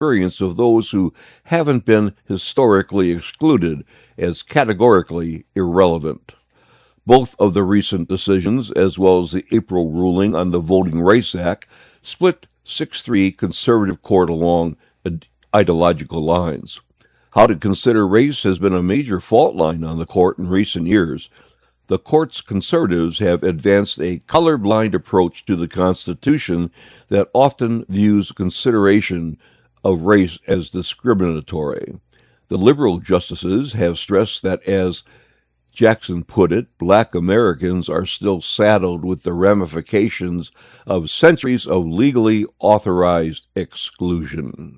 experience of those who haven't been historically excluded as categorically irrelevant. Both of the recent decisions, as well as the April ruling on the Voting Rights Act, split 6-3 conservative court along ideological lines. How to consider race has been a major fault line on the court in recent years. The court's conservatives have advanced a colorblind approach to the Constitution that often views consideration of race as discriminatory. The liberal justices have stressed that, as Jackson put it, black Americans are still saddled with the ramifications of centuries of legally authorized exclusion.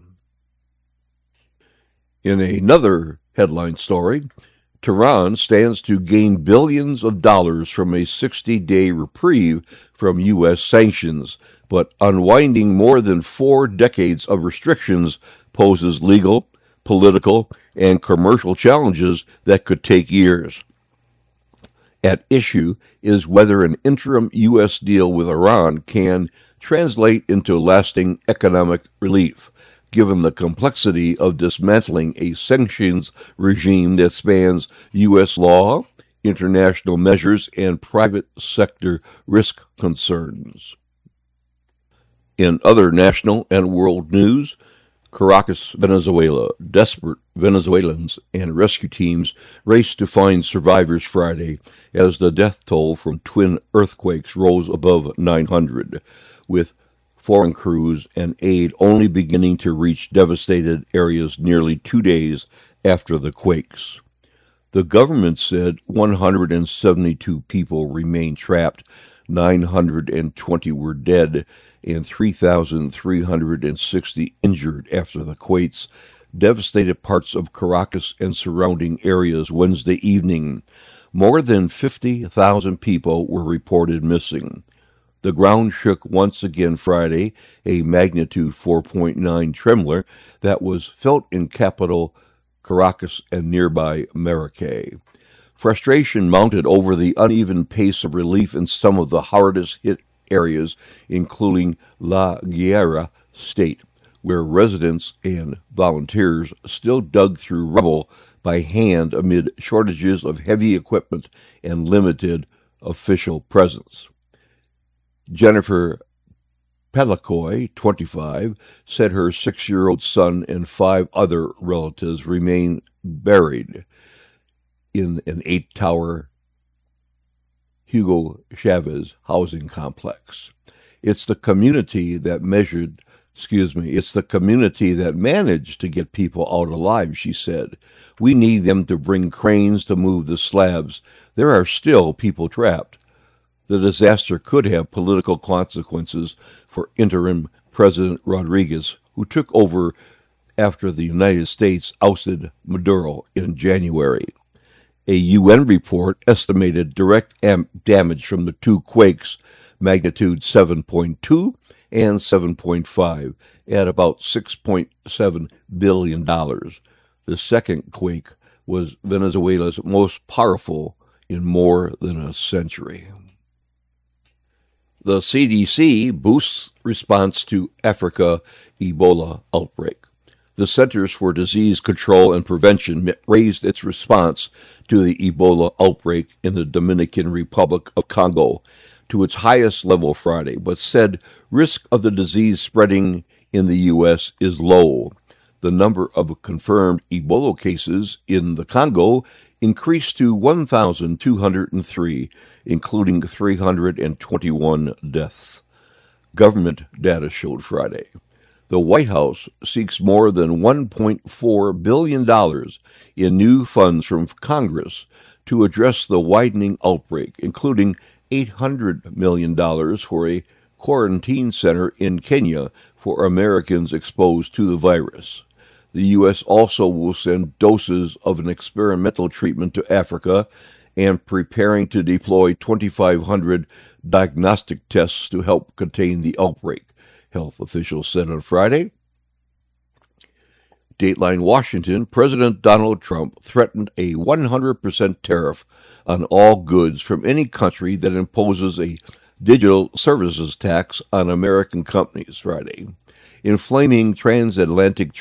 In another headline story, Tehran stands to gain billions of dollars from a 60-day reprieve from U.S. sanctions, but unwinding more than 4 decades of restrictions poses legal, political, and commercial challenges that could take years. At issue is whether an interim U.S. deal with Iran can translate into lasting economic relief, given the complexity of dismantling a sanctions regime that spans U.S. law, international measures, and private sector risk concerns. In other national and world news, Caracas, Venezuela, desperate Venezuelans and rescue teams raced to find survivors Friday as the death toll from twin earthquakes rose above 900, with foreign crews and aid only beginning to reach devastated areas nearly 2 days after the quakes. The government said 172 people remain trapped, 920 were dead, and 3,360 injured after the quakes devastated parts of Caracas and surrounding areas Wednesday evening. More than 50,000 people were reported missing. The ground shook once again Friday, a magnitude 4.9 tremor that was felt in capital Caracas and nearby Maracay. Frustration mounted over the uneven pace of relief in some of the hardest hit areas, including La Guaira State, where residents and volunteers still dug through rubble by hand amid shortages of heavy equipment and limited official presence. Jennifer Pelakoy, 25, said her 6-year-old son and 5 other relatives remain buried in an 8-tower Hugo Chavez housing complex. It's the community that managed to get people out alive, she said. We need them to bring cranes to move the slabs. There are still people trapped. The disaster could have political consequences for interim President Rodriguez, who took over after the United States ousted Maduro in January. A UN report estimated direct damage from the 2 quakes, magnitude 7.2 and 7.5, at about $6.7 billion. The second quake was Venezuela's most powerful in more than a century. The CDC boosts response to Africa Ebola outbreak. The Centers for Disease Control and Prevention raised its response to the Ebola outbreak in the Dominican Republic of Congo to its highest level Friday, but said risk of the disease spreading in the U.S. is low. The number of confirmed Ebola cases in the Congo increased to 1,203, including 321 deaths. Government data showed Friday. The White House seeks more than $1.4 billion in new funds from Congress to address the widening outbreak, including $800 million for a quarantine center in Kenya for Americans exposed to the virus. The U.S. also will send doses of an experimental treatment to Africa and preparing to deploy 2,500 diagnostic tests to help contain the outbreak, health officials said on Friday. Dateline Washington, President Donald Trump threatened a 100% tariff on all goods from any country that imposes a digital services tax on American companies Friday. inflaming transatlantic